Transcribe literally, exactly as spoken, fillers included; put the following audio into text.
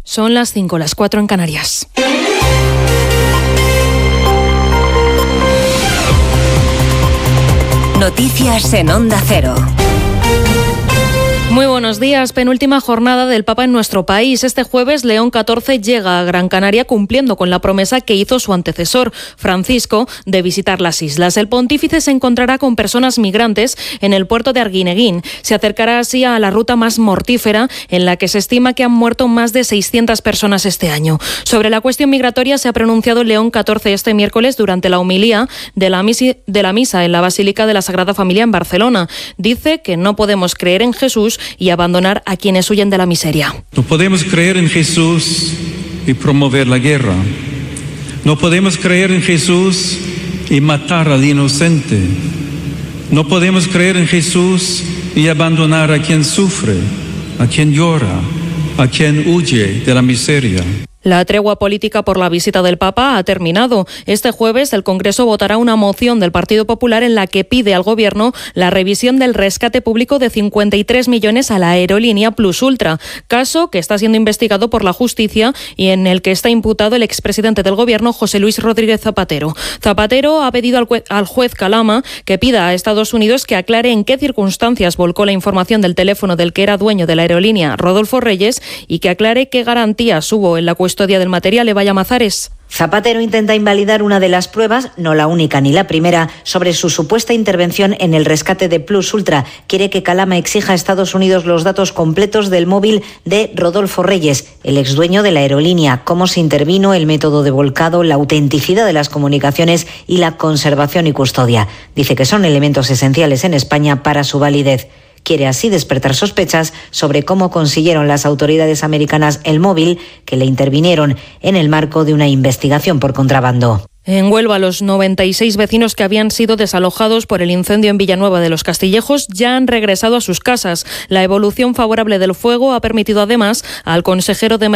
Son las cinco, las cuatro en Canarias. Noticias en Onda Cero. Muy buenos días. Penúltima jornada del Papa en nuestro país. Este jueves, León catorce llega a Gran Canaria cumpliendo con la promesa que hizo su antecesor, Francisco, de visitar las islas. El pontífice se encontrará con personas migrantes en el puerto de Arguineguín. Se acercará así a la ruta más mortífera, en la que se estima que han muerto más de seiscientas personas este año. Sobre la cuestión migratoria se ha pronunciado León catorce este miércoles durante la homilía de la, misi, de la misa en la Basílica de la Sagrada Familia en Barcelona. Dice que no podemos creer en Jesús y abandonar a quienes huyen de la miseria. No podemos creer en Jesús y promover la guerra. No podemos creer en Jesús y matar al inocente. No podemos creer en Jesús y abandonar a quien sufre, a quien llora, a quien huye de la miseria. La tregua política por la visita del Papa ha terminado. Este jueves el Congreso votará una moción del Partido Popular en la que pide al Gobierno la revisión del rescate público de cincuenta y tres millones a la aerolínea Plus Ultra, caso que está siendo investigado por la justicia y en el que está imputado el expresidente del Gobierno, José Luis Rodríguez Zapatero. Zapatero ha pedido al juez, al juez Calama que pida a Estados Unidos que aclare en qué circunstancias volcó la información del teléfono del que era dueño de la aerolínea, Rodolfo Reyes, y que aclare qué garantías hubo en la custodia del material. Evaya Mazares. Zapatero intenta invalidar una de las pruebas, no la única ni la primera, sobre su supuesta intervención en el rescate de Plus Ultra. Quiere que Calama exija a Estados Unidos los datos completos del móvil de Rodolfo Reyes, el exdueño de la aerolínea, cómo se intervino, el método de volcado, la autenticidad de las comunicaciones y la conservación y custodia. Dice que son elementos esenciales en España para su validez. Quiere así despertar sospechas sobre cómo consiguieron las autoridades americanas el móvil que le intervinieron en el marco de una investigación por contrabando. En Huelva, los noventa y seis vecinos que habían sido desalojados por el incendio en Villanueva de los Castillejos ya han regresado a sus casas. La evolución favorable del fuego ha permitido además al consejero de